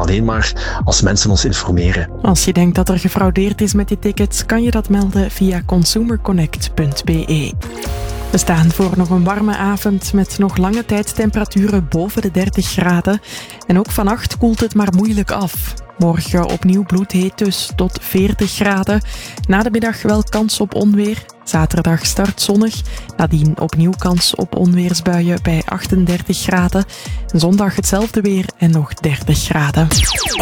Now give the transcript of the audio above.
alleen maar als mensen ons informeren. Als je denkt dat er gefraudeerd is met die tickets, kan je dat melden via consumerconnect.be. We staan voor nog een warme avond met nog lange tijd temperaturen boven de 30 graden. En ook vannacht koelt het maar moeilijk af. Morgen opnieuw bloedheet dus tot 40 graden. Na de middag wel kans op onweer. Zaterdag start zonnig. Nadien opnieuw kans op onweersbuien bij 38 graden. Zondag hetzelfde weer en nog 30 graden.